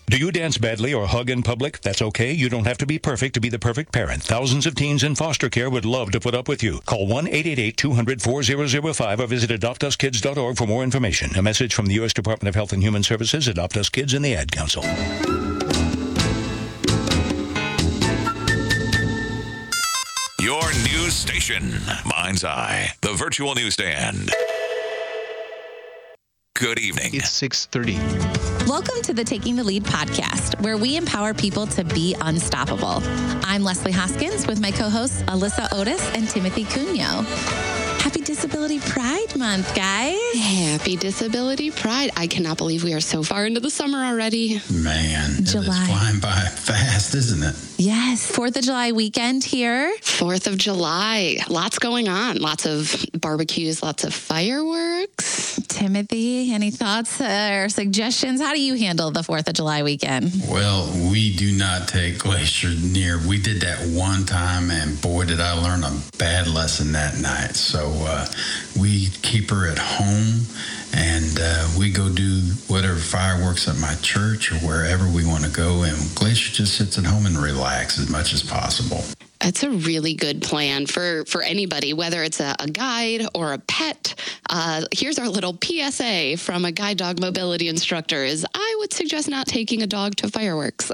Do you dance badly or hug in public? That's okay. You don't have to be perfect to be the perfect parent. Thousands of teens in foster care would love to put up with you. Call 1-888-200-4005 or visit adoptuskids.org for more information. A message from the U.S. Department of Health and Human Services, Adopt Us Kids, and the Ad Council. Your news station, Mind's Eye, the virtual newsstand. Good evening. It's 6:30. Welcome to the Taking the Lead podcast, where we empower people to be unstoppable. I'm Leslie Hoskins with my co-hosts Alyssa Otis and Timothy Cunyo. Happy Disability Pride Month, guys. Happy Disability Pride. I cannot believe we are so far into the summer already. Man, July. It's flying by fast, isn't it? Yes, 4th of July weekend here. 4th of July. Lots going on. Lots of barbecues, lots of fireworks. Timothy, any thoughts or suggestions? How do you handle the 4th of July weekend? Well, we do not take Glacier near. We did that one time, and boy, did I learn a bad lesson that night. So we keep her at home, and we go do whatever fireworks at my church or wherever we want to go, and Glacier just sits at home and relaxes as much as possible. It's a really good plan for anybody, whether it's a guide or a pet. Here's our little PSA from a guide dog mobility instructor is I would suggest not taking a dog to fireworks.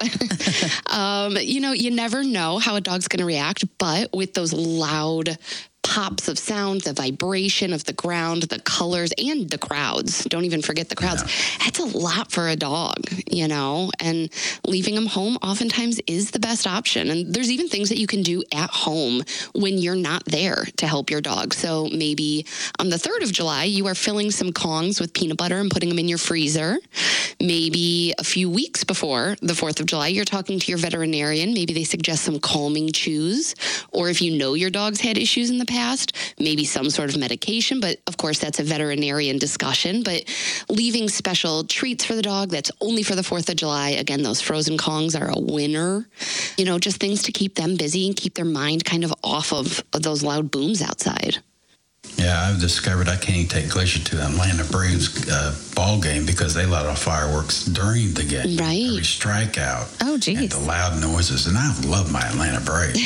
You never know how a dog's going to react, but with those loud pops of sound, the vibration of the ground, the colors, and the crowds. Don't even forget the crowds. Yeah. That's a lot for a dog, and leaving them home oftentimes is the best option. And there's even things that you can do at home when you're not there to help your dog. So maybe on the 3rd of July, you are filling some Kongs with peanut butter and putting them in your freezer. Maybe a few weeks before the 4th of July, you're talking to your veterinarian. Maybe they suggest some calming chews. Or if you know your dog's had issues in the past, maybe some sort of medication, but of course that's a veterinarian discussion. But leaving special treats for the dog that's only for the 4th of July, again, those frozen Kongs are a winner. Just things to keep them busy and keep their mind kind of off of those loud booms outside. Yeah, I've discovered I can't even take Glacier to the Atlanta Braves ball game because they let off fireworks during the game. Right. Every strikeout. Oh, geez. And the loud noises. And I love my Atlanta Braves.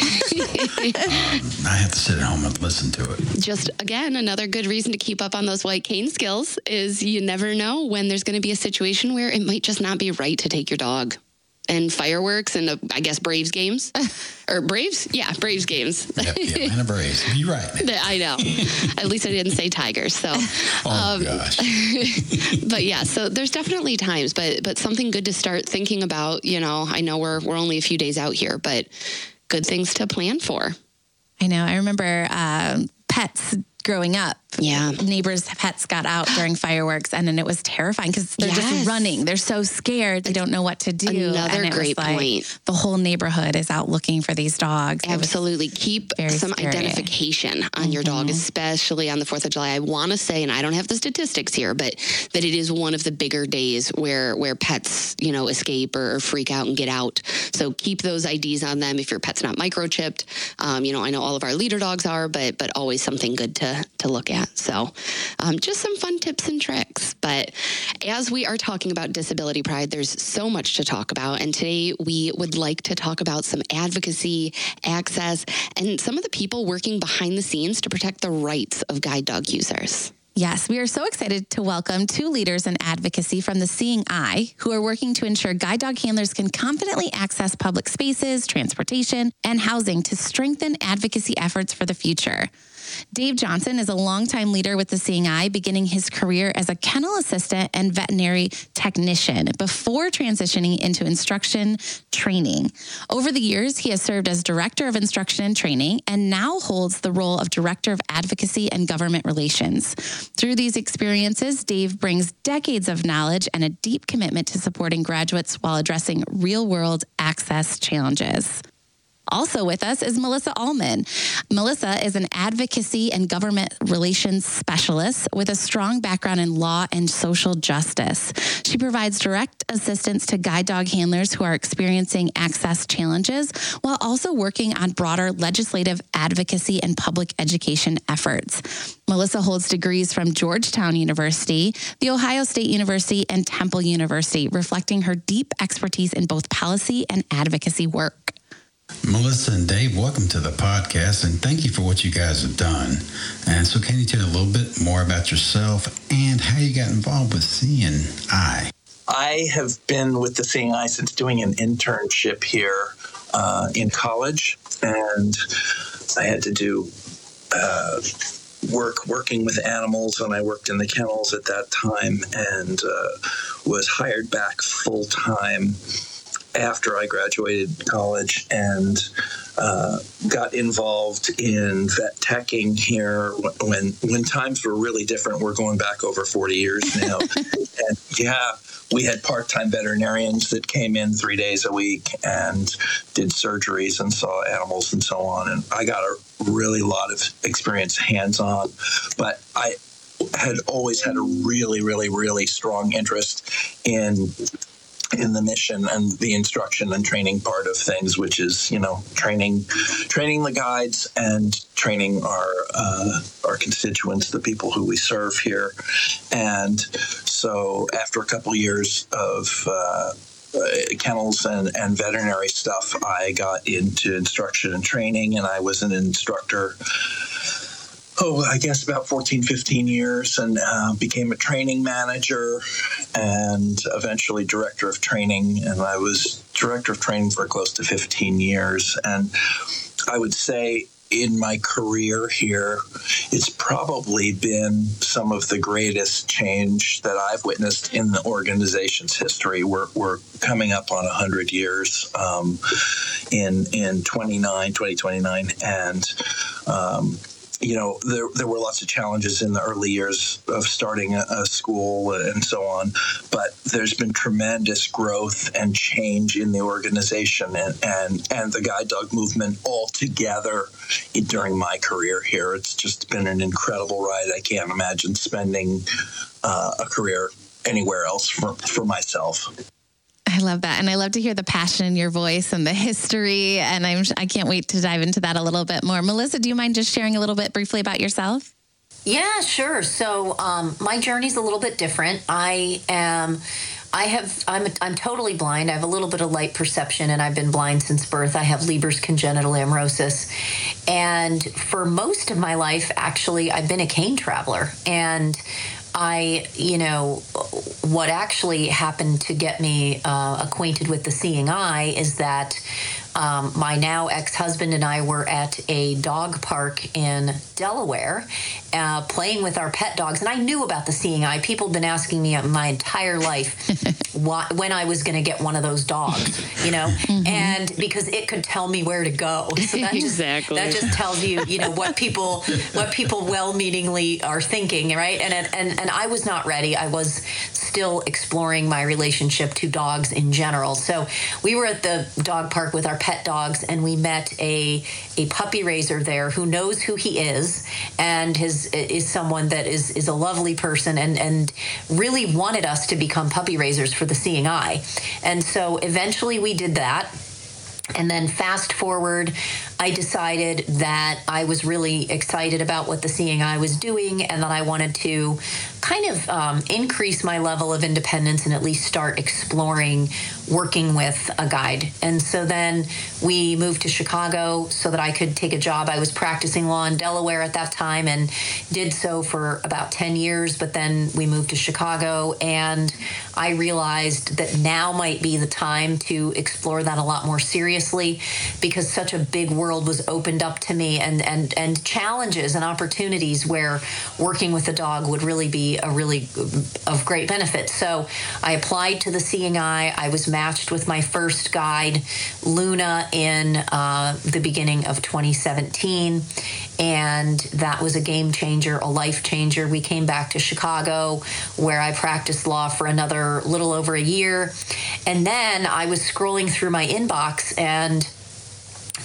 I have to sit at home and listen to it. Just, again, another good reason to keep up on those white cane skills is you never know when there's going to be a situation where it might just not be right to take your dog. And fireworks and, I guess, Braves games. Or Braves? Yeah, Braves games. Yep, the Atlanta Braves. You're right. I know. At least I didn't say Tigers. So, gosh. But yeah, so there's definitely times, but something good to start thinking about. I know we're only a few days out here, but good things to plan for. I know. I remember pets growing up. Yeah. Neighbors' pets got out during fireworks, and then it was terrifying because they're just running. They're so scared. They don't know what to do. Another great point. The whole neighborhood is out looking for these dogs. Absolutely. Keep some identification on your dog, especially on the 4th of July. I want to say, and I don't have the statistics here, but that it is one of the bigger days where pets, escape or freak out and get out. So keep those IDs on them if your pet's not microchipped. I know all of our leader dogs are, but always something good to look at. So just some fun tips and tricks. But as we are talking about Disability Pride, there's so much to talk about. And today we would like to talk about some advocacy, access, and some of the people working behind the scenes to protect the rights of guide dog users. Yes, we are so excited to welcome two leaders in advocacy from the Seeing Eye who are working to ensure guide dog handlers can confidently access public spaces, transportation, and housing to strengthen advocacy efforts for the future. Dave Johnson is a longtime leader with the Seeing Eye, beginning his career as a kennel assistant and veterinary technician before transitioning into instruction training. Over the years, he has served as director of instruction and training and now holds the role of director of advocacy and government relations. Through these experiences, Dave brings decades of knowledge and a deep commitment to supporting graduates while addressing real-world access challenges. Also with us is Melissa Allman. Melissa is an advocacy and government relations specialist with a strong background in law and social justice. She provides direct assistance to guide dog handlers who are experiencing access challenges while also working on broader legislative advocacy and public education efforts. Melissa holds degrees from Georgetown University, The Ohio State University, and Temple University, reflecting her deep expertise in both policy and advocacy work. Melissa and Dave, welcome to the podcast, and thank you for what you guys have done. And so can you tell a little bit more about yourself and how you got involved with Seeing Eye? I have been with the Seeing Eye since doing an internship here in college, and I had to do working with animals, and I worked in the kennels at that time and was hired back full-time after I graduated college and got involved in vet teching here when times were really different. We're going back over 40 years now. And yeah, we had part-time veterinarians that came in 3 days a week and did surgeries and saw animals and so on. And I got a really lot of experience hands-on, but I had always had a really, really, really strong interest in the mission and the instruction and training part of things, which is, training the guides and training our constituents, the people who we serve here. And so after a couple of years of kennels and veterinary stuff, I got into instruction and training, and I was an instructor I guess about 14, 15 years, and became a training manager and eventually director of training. And I was director of training for close to 15 years. And I would say in my career here, it's probably been some of the greatest change that I've witnessed in the organization's history. We're coming up on 100 years in 2029, and there were lots of challenges in the early years of starting a school and so on, but there's been tremendous growth and change in the organization and the guide dog movement altogether during my career here. It's just been an incredible ride. I can't imagine spending a career anywhere else for myself. I love that. And I love to hear the passion in your voice and the history. And I can't wait to dive into that a little bit more. Melissa, do you mind just sharing a little bit briefly about yourself? Yeah, sure. So my journey's a little bit different. I'm totally blind. I have a little bit of light perception, and I've been blind since birth. I have Leber's congenital amaurosis. And for most of my life, actually, I've been a cane traveler. And what actually happened to get me acquainted with the Seeing Eye is that my now ex-husband and I were at a dog park in Delaware playing with our pet dogs. And I knew about the Seeing Eye. People have been asking me my entire life when I was going to get one of those dogs, mm-hmm. And because it could tell me where to go. So that just tells you, what people well-meaningly are thinking, right? And I was not ready. I was still exploring my relationship to dogs in general. So we were at the dog park with our pet dogs, and we met a puppy raiser there who knows who he is and is someone that is a lovely person and really wanted us to become puppy raisers for the Seeing Eye. And so eventually we did that. And then fast forward, I decided that I was really excited about what the Seeing Eye was doing, and that I wanted to kind of increase my level of independence and at least start exploring working with a guide. And so then we moved to Chicago so that I could take a job. I was practicing law in Delaware at that time and did so for about 10 years, but then we moved to Chicago, and I realized that now might be the time to explore that a lot more seriously, because such a big world was opened up to me, and challenges and opportunities where working with a dog would really be of great benefit. So I applied to the Seeing Eye. I was matched with my first guide, Luna, in the beginning of 2017. And that was a game changer, a life changer. We came back to Chicago, where I practiced law for another little over a year. And then I was scrolling through my inbox, and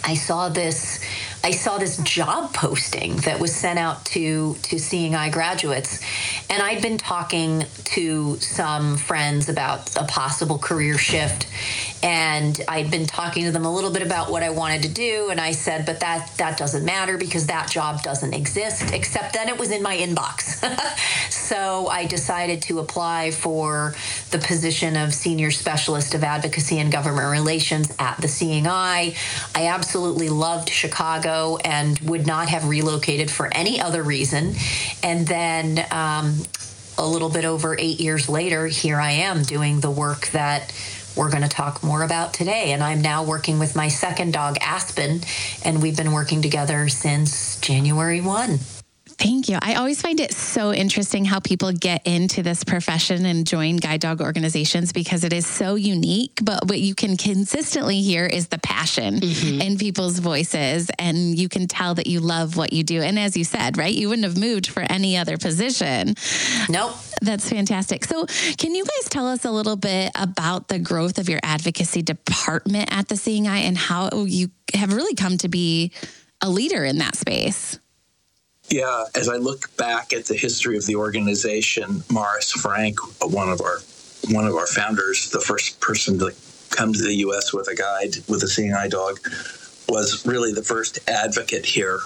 I saw this job posting that was sent out to Seeing Eye graduates, and I'd been talking to some friends about a possible career shift, and I'd been talking to them a little bit about what I wanted to do, and I said, but that doesn't matter because that job doesn't exist, except then it was in my inbox. So I decided to apply for the position of Senior Specialist of Advocacy and Government Relations at the Seeing Eye. I absolutely loved Chicago and would not have relocated for any other reason. And then a little bit over 8 years later, here I am doing the work that we're going to talk more about today. And I'm now working with my second dog, Aspen, and we've been working together since January 1. Thank you. I always find it so interesting how people get into this profession and join guide dog organizations because it is so unique. But what you can consistently hear is the passion in people's voices, and you can tell that you love what you do. And as you said, right, you wouldn't have moved for any other position. Nope. That's fantastic. So can you guys tell us a little bit about the growth of your advocacy department at the Seeing Eye and how you have really come to be a leader in that space? Yeah, as I look back at the history of the organization, Morris Frank, one of our founders, the first person to come to the U.S. with a guide with a Seeing Eye dog, was really the first advocate here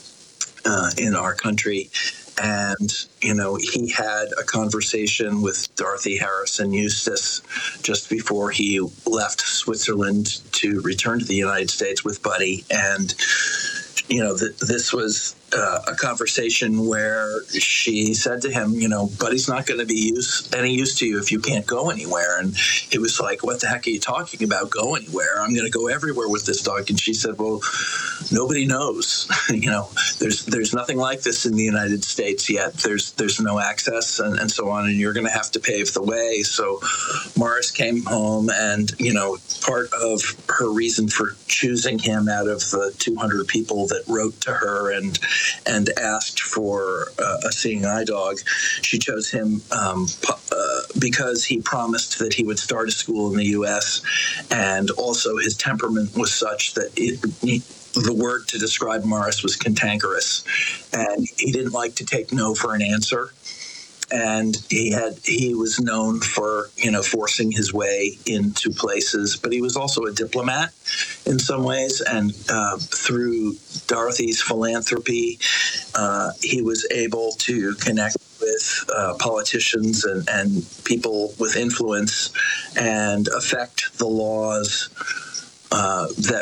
in our country. And, you know, he had a conversation with Dorothy Harrison Eustace just before he left Switzerland to return to the United States with Buddy. And, you know, this was a conversation where she said to him, you know, Buddy's not going to be any use to you if you can't go anywhere. And he was like, what the heck are you talking about? Go anywhere? I'm going to go everywhere with this dog. And she said, well, nobody knows. You know, there's nothing like this in the United States yet. There's no access and so on, and you're going to have to pave the way. So Morris came home, and, you know, part of her reason for choosing him out of the 200 people that wrote to her and asked for a Seeing Eye dog, she chose him because he promised that he would start a school in the U.S., and also his temperament was such that the word to describe Morris was cantankerous, and he didn't like to take no for an answer. And he was known for, you know, forcing his way into places, but he was also a diplomat in some ways. And through Dorothy's philanthropy, he was able to connect with politicians and people with influence and affect the laws that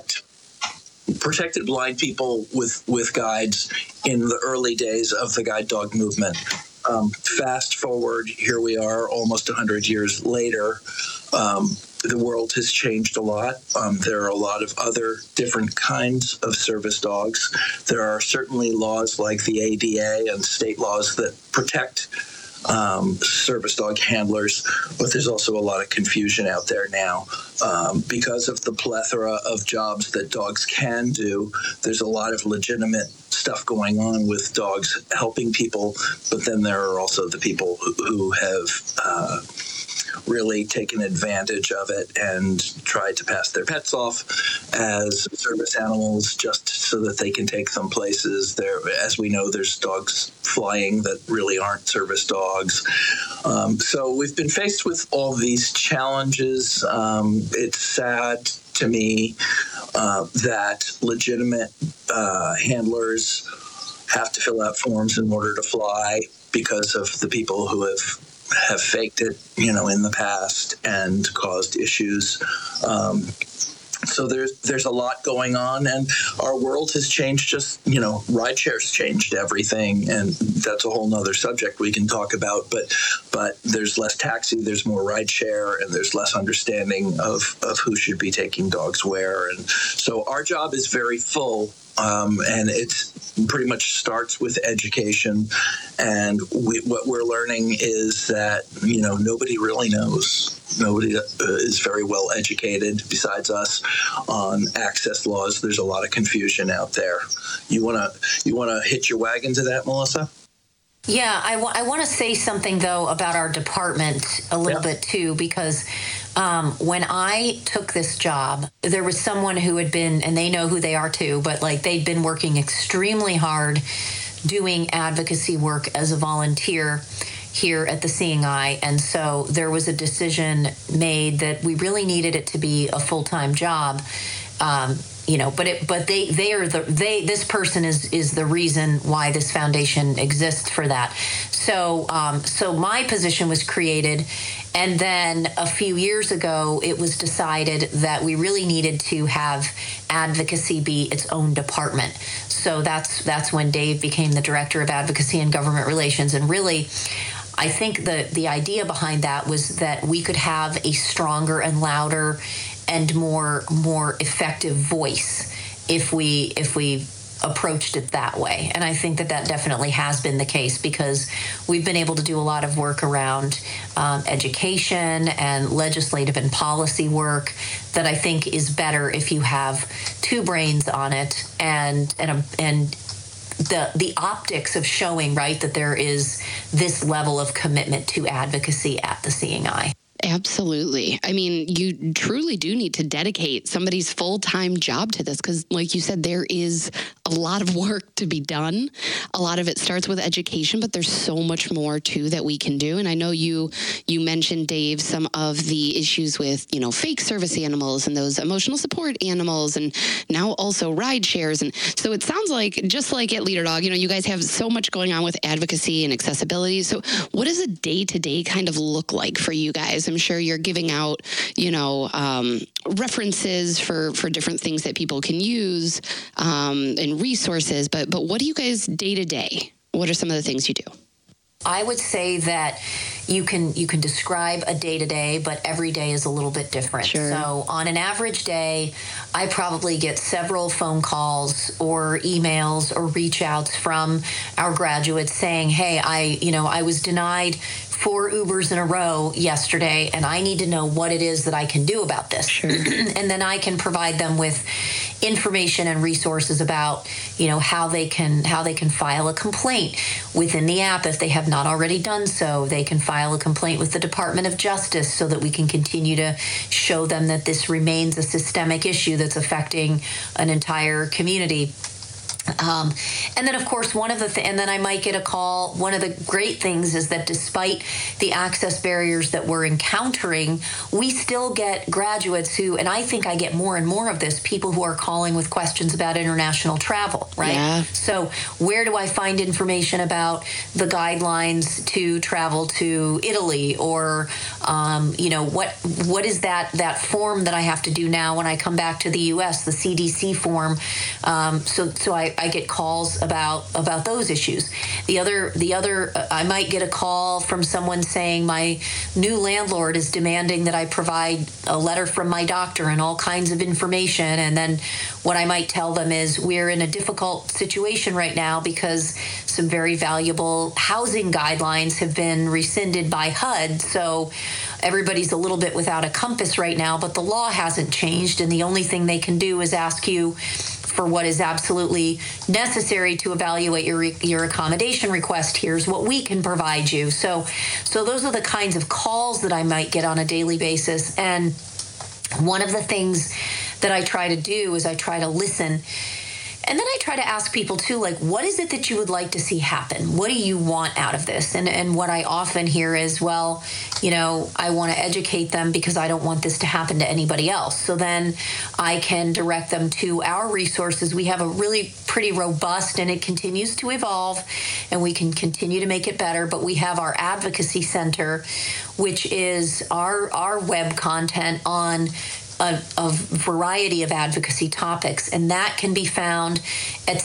protected blind people with guides in the early days of the guide dog movement. Fast forward, here we are almost 100 years later. The world has changed a lot. There are a lot of other different kinds of service dogs. There are certainly laws like the ADA and state laws that protect service dog handlers, but there's also a lot of confusion out there now. Because of the plethora of jobs that dogs can do, there's a lot of legitimate stuff going on with dogs helping people, but then there are also the people who have really taken advantage of it and tried to pass their pets off as service animals just so that they can take them places. There, as we know, there's dogs flying that really aren't service dogs. So we've been faced with all these challenges. It's sad to me that legitimate handlers have to fill out forms in order to fly because of the people who have faked it, you know, in the past and caused issues. So there's a lot going on, and our world has changed. Just, you know, rideshare's changed everything, and that's a whole nother subject we can talk about. But there's less taxi, there's more rideshare, and there's less understanding of who should be taking dogs where. And so our job is very full. And it's pretty much starts with education. And what we're learning is that, you know, nobody really knows. Nobody is very well educated besides us on access laws. There's a lot of confusion out there. You wanna hitch your wagon to that, Melissa? Yeah, I want to say something, though, about our department a little bit, too, because When I took this job, there was someone who had been, and they know who they are too, but like they'd been working extremely hard doing advocacy work as a volunteer here at the Seeing Eye. And so there was a decision made that we really needed it to be a full-time job. This person is the reason why this foundation exists for that. So my position was created, and then a few years ago, it was decided that we really needed to have advocacy be its own department. So that's when Dave became the director of advocacy and government relations. And really, I think the idea behind that was that we could have a stronger and louder and more effective voice if we approached it that way. And I think that definitely has been the case, because we've been able to do a lot of work around education and legislative and policy work that I think is better if you have two brains on it and the optics of showing, right, that there is this level of commitment to advocacy at the Seeing Eye. Absolutely. I mean, you truly do need to dedicate somebody's full-time job to this, because like you said, there is a lot of work to be done. A lot of it starts with education, but there's so much more too that we can do. And I know you mentioned, Dave, some of the issues with, fake service animals and those emotional support animals, and now also ride shares. And so it sounds like, just like at Leader Dog, you guys have so much going on with advocacy and accessibility. So what does a day-to-day kind of look like for you guys? I'm sure you're giving out, references for different things that people can use and resources. But what do you guys day to day? What are some of the things you do? I would say that you can describe a day-to-day, but every day is a little bit different. Sure. So on an average day, I probably get several phone calls or emails or reach outs from our graduates saying, hey, I was denied 4 Ubers in a row yesterday, and I need to know what it is that I can do about this. Sure. And then I can provide them with information and resources about, how they can file a complaint within the app if they have not already done so. They can file a complaint with the Department of Justice so that we can continue to show them that this remains a systemic issue that's affecting an entire community. And then, of course, and then I might get a call. One of the great things is that despite the access barriers that we're encountering, we still get graduates who, and I think I get more and more of this, people who are calling with questions about international travel, right? Yeah. So where do I find information about the guidelines to travel to Italy, or, what is that form that I have to do now when I come back to the U.S., the CDC form? So I get calls about those issues. The other, I might get a call from someone saying my new landlord is demanding that I provide a letter from my doctor and all kinds of information. And then what I might tell them is we're in a difficult situation right now because some very valuable housing guidelines have been rescinded by HUD. So everybody's a little bit without a compass right now, but the law hasn't changed. And the only thing they can do is ask you for what is absolutely necessary to evaluate your accommodation request. Here's what we can provide you. So those are the kinds of calls that I might get on a daily basis. And one of the things that I try to do is I try to listen. And then I try to ask people too, like, what is it that you would like to see happen? What do you want out of this? And what I often hear is, well, I want to educate them because I don't want this to happen to anybody else. So then I can direct them to our resources. We have a really pretty robust, and it continues to evolve, and we can continue to make it better. But we have our advocacy center, which is our web content on a variety of advocacy topics, and that can be found at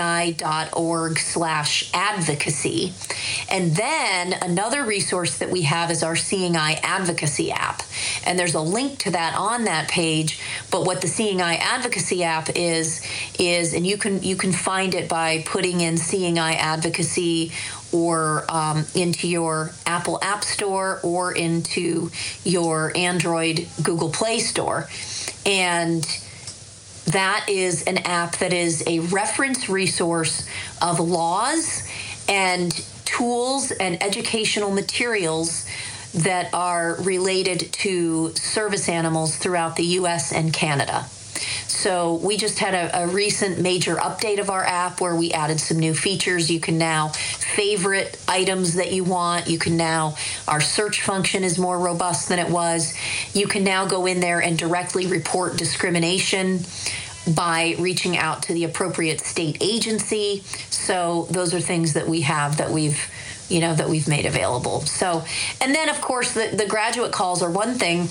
seeingeye.org/advocacy. And then another resource that we have is our Seeing Eye Advocacy app, and there's a link to that on that page. But what the Seeing Eye Advocacy app is, and you can find it by putting in Seeing Eye Advocacy or into your Apple App Store or into your Android Google Play Store. And that is an app that is a reference resource of laws and tools and educational materials that are related to service animals throughout the U.S. and Canada. So we just had a recent major update of our app where we added some new features. You can now favorite items that you want. You can now, our search function is more robust than it was. You can now go in there and directly report discrimination by reaching out to the appropriate state agency. So those are things that we have that we've made available. So, and then of course the graduate calls are one thing,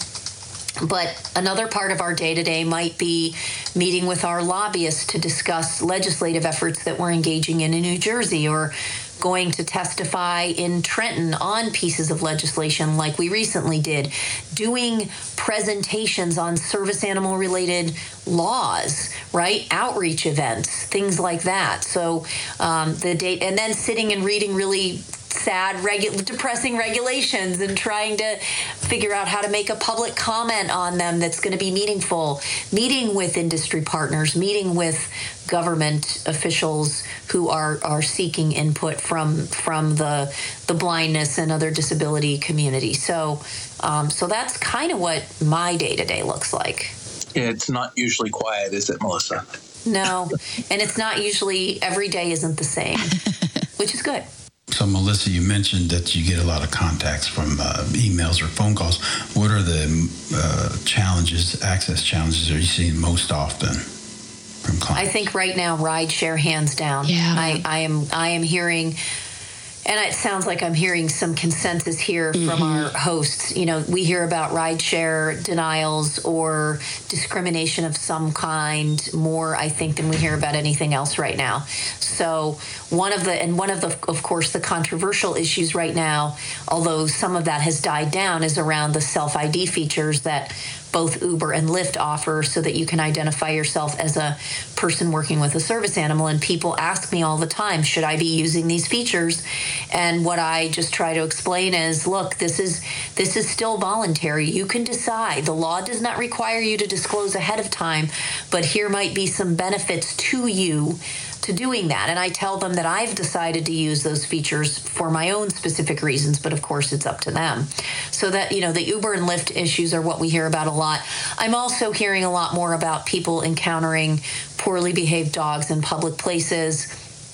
but another part of our day-to-day might be meeting with our lobbyists to discuss legislative efforts that we're engaging in New Jersey, or going to testify in Trenton on pieces of legislation like we recently did, doing presentations on service animal related laws, right? Outreach events, things like that. So the date, and then sitting and reading really sad, depressing regulations and trying to figure out how to make a public comment on them that's going to be meaningful, meeting with industry partners, meeting with government officials who are seeking input from the blindness and other disability community. So that's kind of what my day-to-day looks like. It's not usually quiet, is it, Melissa? No, and it's not usually, every day isn't the same, which is good. So, Melissa, you mentioned that you get a lot of contacts from emails or phone calls. What are the access challenges are you seeing most often from clients? I think right now, rideshare, hands down. Yeah. I am hearing, and it sounds like I'm hearing some consensus here from our hosts. We hear about rideshare denials or discrimination of some kind more, I think, than we hear about anything else right now. So one of the, of course, the controversial issues right now, although some of that has died down, is around the self-ID features that both Uber and Lyft offer, so that you can identify yourself as a person working with a service animal. And people ask me all the time, should I be using these features? And what I just try to explain is, look, this is still voluntary. You can decide. The law does not require you to disclose ahead of time, but here might be some benefits to you to doing that. And I tell them that I've decided to use those features for my own specific reasons, but of course it's up to them. So that, the Uber and Lyft issues are what we hear about a lot. I'm also hearing a lot more about people encountering poorly behaved dogs in public places.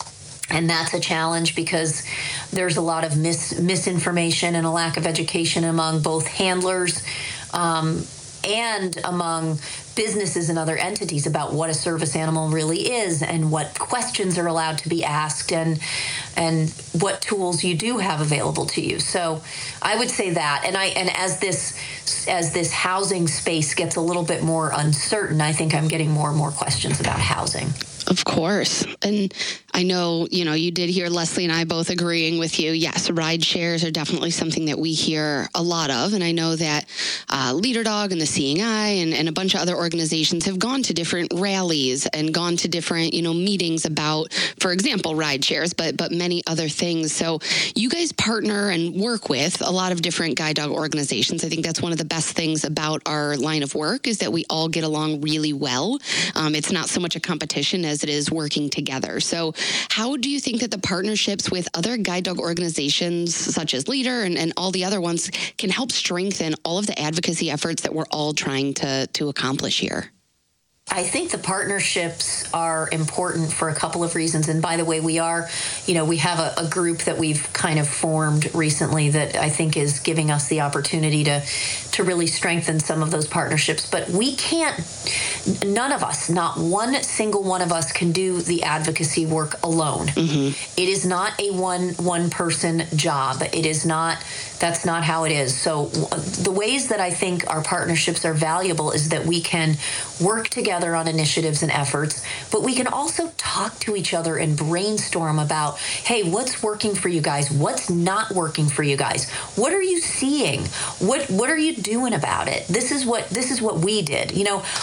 And that's a challenge because there's a lot of misinformation and a lack of education among both handlers and among businesses and other entities about what a service animal really is and what questions are allowed to be asked and what tools you do have available to you. So I would say that. And as this housing space gets a little bit more uncertain, I think I'm getting more and more questions about housing. Of course. And I know, you did hear Leslie and I both agreeing with you. Yes, ride shares are definitely something that we hear a lot of. And I know that Leader Dog and the Seeing Eye and a bunch of other organizations have gone to different rallies and gone to different, meetings about, for example, ride shares, but many other things. So you guys partner and work with a lot of different guide dog organizations. I think that's one of the best things about our line of work is that we all get along really well. It's not so much a competition as it is working together. So how do you think that the partnerships with other guide dog organizations such as Leader and all the other ones can help strengthen all of the advocacy efforts that we're all trying to accomplish here? I think the partnerships are important for a couple of reasons. And by the way, we have a group that we've kind of formed recently that I think is giving us the opportunity to really strengthen some of those partnerships. But we can't, none of us, not one single one of us can do the advocacy work alone. Mm-hmm. It is not a one person job. It is not, that's not how it is. So the ways that I think our partnerships are valuable is that we can work together on initiatives and efforts, but we can also talk to each other and brainstorm about, hey, what's working for you guys? What's not working for you guys? What are you seeing? What are you doing about it? This is what we did.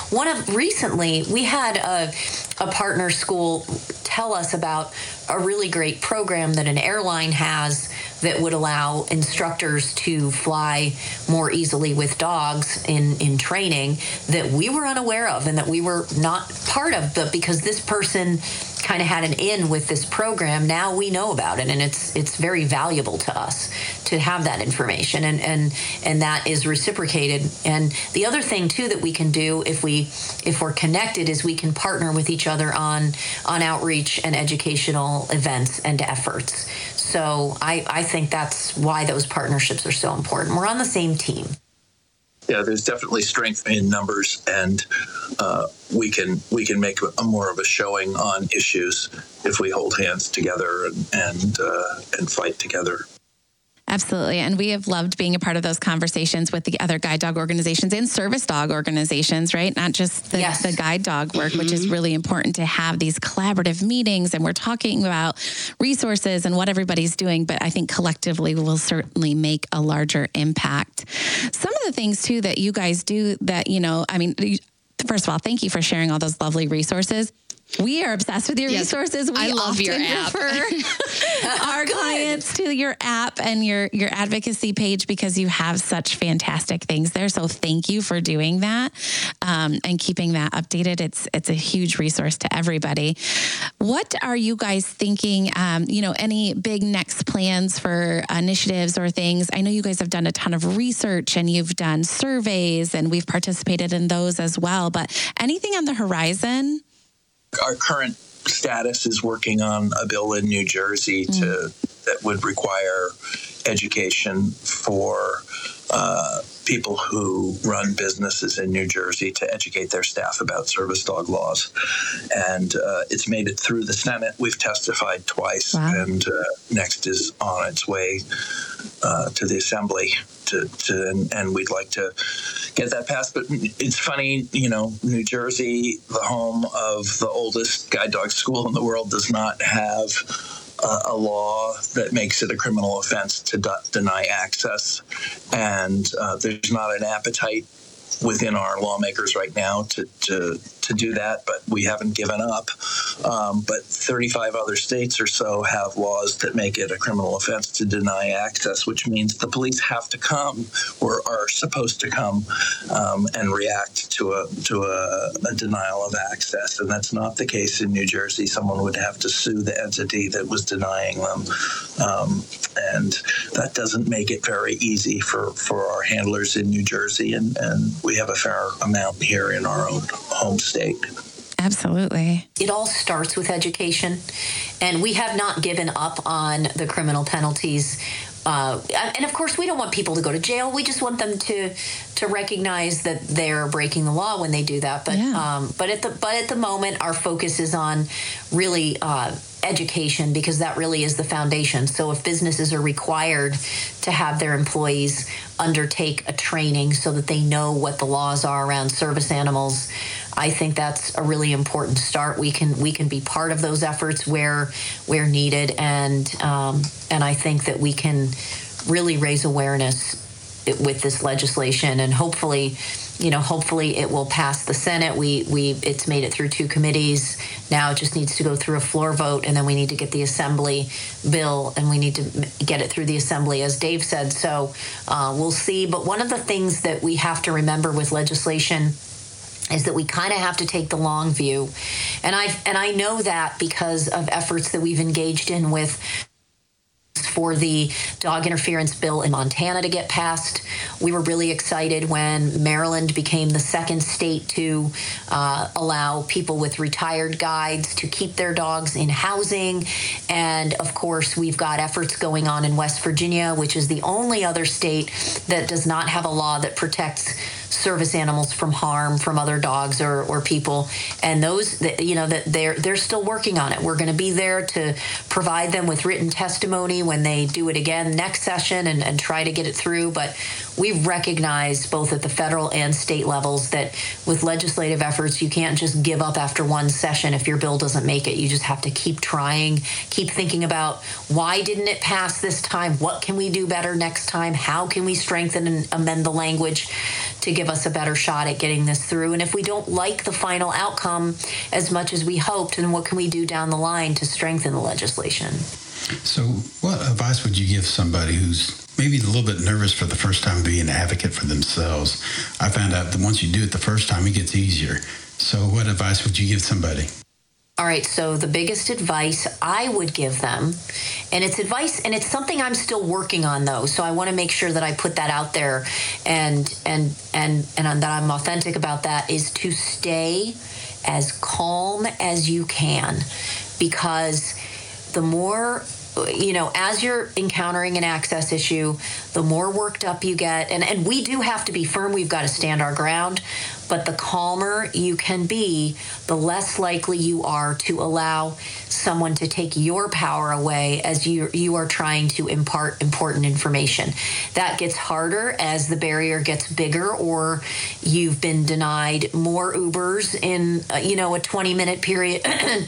Recently we had a partner school tell us about a really great program that an airline has that would allow instructors to fly more easily with dogs in training that we were unaware of and that we were not part of, but because this person kind of had an in with this program, now we know about it, and it's very valuable to us to have that information, and that is reciprocated. And the other thing too that we can do if we're connected is we can partner with each other on outreach and educational events and efforts. So I think that's why those partnerships are so important. We're on the same team. Yeah, there's definitely strength in numbers, and we can make more of a showing on issues if we hold hands together and fight together. Absolutely. And we have loved being a part of those conversations with the other guide dog organizations and service dog organizations, right? Not just the guide dog work, which is really important to have these collaborative meetings. And we're talking about resources and what everybody's doing, but I think collectively we'll certainly make a larger impact. Some of the things too that you guys do that, first of all, thank you for sharing all those lovely resources. We are obsessed with your resources. I love your app. Our clients to your app and your advocacy page because you have such fantastic things there. So thank you for doing that and keeping that updated. It's a huge resource to everybody. What are you guys thinking? Any big next plans for initiatives or things? I know you guys have done a ton of research and you've done surveys and we've participated in those as well. But anything on the horizon? Our current status is working on a bill in New Jersey that would require education for people who run businesses in New Jersey to educate their staff about service dog laws. And it's made it through the Senate. We've testified twice, and next is on its way to the Assembly. And we'd like to get that passed. But it's funny, New Jersey, the home of the oldest guide dog school in the world, does not have a law that makes it a criminal offense to deny access. And there's not an appetite within our lawmakers right now to do that, but we haven't given up. But 35 other states or so have laws that make it a criminal offense to deny access, which means the police have to come or are supposed to come and react to a denial of access. And that's not the case in New Jersey. Someone would have to sue the entity that was denying them. And that doesn't make it very easy for our handlers in New Jersey. And we have a fair amount here in our own home state. Absolutely. It all starts with education, and we have not given up on the criminal penalties. And of course, we don't want people to go to jail. We just want them to recognize that they're breaking the law when they do that. But at the moment, our focus is on really education, because that really is the foundation. So if businesses are required to have their employees undertake a training so that they know what the laws are around service animals, I think that's a really important start. We can be part of those efforts where needed, and I think that we can really raise awareness with this legislation, and hopefully it will pass the Senate. It's made it through 2 committees. Now it just needs to go through a floor vote, and then we need to get the Assembly bill, and we need to get it through the Assembly, as Dave said. So we'll see. But one of the things that we have to remember with legislation is that we kind of have to take the long view. And I know that because of efforts that we've engaged in with for the dog interference bill in Montana to get passed. We were really excited when Maryland became the second state to allow people with retired guides to keep their dogs in housing. And of course, we've got efforts going on in West Virginia, which is the only other state that does not have a law that protects service animals from harm from other dogs or people. And those, that they're still working on it. We're going to be there to provide them with written testimony when they do it again next session and try to get it through. But we've recognized both at the federal and state levels that with legislative efforts, you can't just give up after one session if your bill doesn't make it. You just have to keep trying, keep thinking about why didn't it pass this time? What can we do better next time? How can we strengthen and amend the language to give us a better shot at getting this through? And if we don't like the final outcome as much as we hoped, then what can we do down the line to strengthen the legislation? So what advice would you give somebody who's maybe a little bit nervous for the first time being an advocate for themselves? I found out that once you do it the first time, it gets easier. So what advice would you give somebody? All right, so the biggest advice I would give them, and it's advice, and it's something I'm still working on though, so I want to make sure that I put that out there, and that I'm authentic about that, is to stay as calm as you can, because the more, as you're encountering an access issue, the more worked up you get, and we do have to be firm, we've got to stand our ground, but the calmer you can be, the less likely you are to allow someone to take your power away as you are trying to impart important information. That gets harder as the barrier gets bigger, or you've been denied more Ubers in a 20-minute period,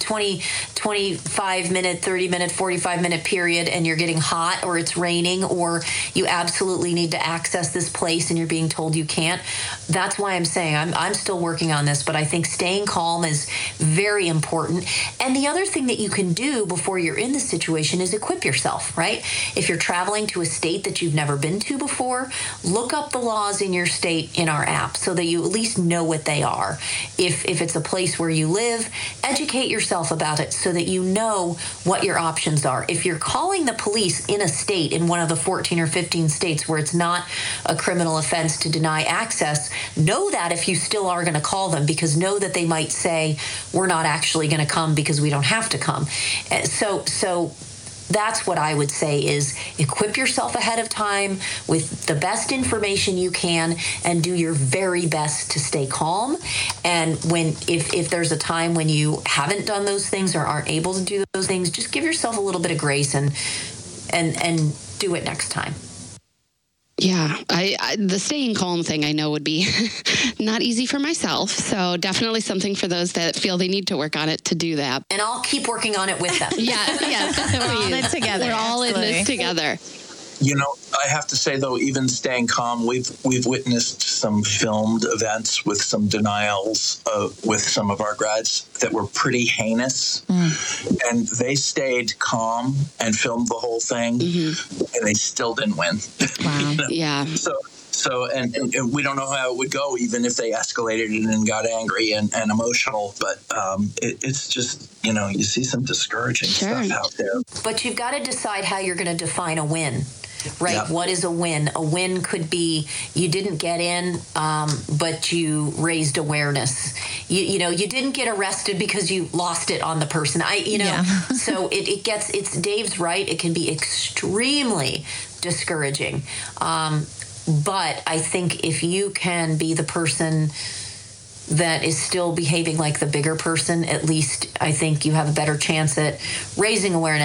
25-minute, 30-minute, 45-minute period, and you're getting hot, or it's raining, or you absolutely need to access this place and you're being told you can't. That's why I'm saying I'm still working on this, but I think staying calm is very important. And the other thing that you can do before you're in this situation is equip yourself, right? If you're traveling to a state that you've never been to before, look up the laws in your state in our app so that you at least know what they are. If it's a place where you live, educate yourself about it so that you know what your options are. If you're calling the police in a state, in one of the 14 or 15 states where it's not a criminal offense to deny access, know that if you still are going to call them, because know that they might say, we're not actually going to come because we don't have to come. So that's what I would say, is equip yourself ahead of time with the best information you can and do your very best to stay calm. And if there's a time when you haven't done those things or aren't able to do those things, just give yourself a little bit of grace and do it next time. Yeah, the staying calm thing I know would be not easy for myself. So definitely something for those that feel they need to work on it to do that. And I'll keep working on it with them. Yes. We're all in it together. We're all in this together. I have to say, though, even staying calm, we've witnessed some filmed events with some denials with some of our grads that were pretty heinous, and they stayed calm and filmed the whole thing, and they still didn't win. Wow. Yeah. So and we don't know how it would go, even if they escalated it and got angry and emotional. But it's just, you see some discouraging stuff out there. But you've got to decide how you're going to define a win. Right. Yep. What is a win? A win could be you didn't get in, but you raised awareness. You didn't get arrested because you lost it on the person. So it's Dave's right. It can be extremely discouraging. But I think if you can be the person that is still behaving like the bigger person, at least I think you have a better chance at raising awareness.